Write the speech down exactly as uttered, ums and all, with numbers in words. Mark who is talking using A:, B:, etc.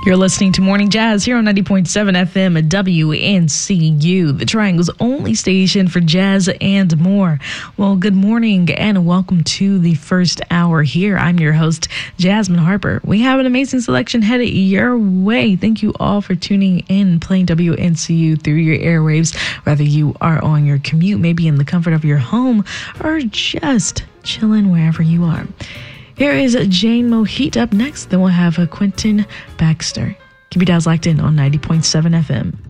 A: You're listening to Morning Jazz here on ninety point seven F M at W N C U, the Triangle's only station for jazz and more. Well, good morning and welcome to the first hour here. I'm your host, Jasmine Harper. We have an amazing selection headed your way. Thank you all for tuning in, playing W N C U through your airwaves, whether you are on your commute, maybe in the comfort of your home, or just chilling wherever you are. Here is Jane Mohit up next. Then we'll have a Quentin Baxter. Keep your dials locked in on ninety point seven F M.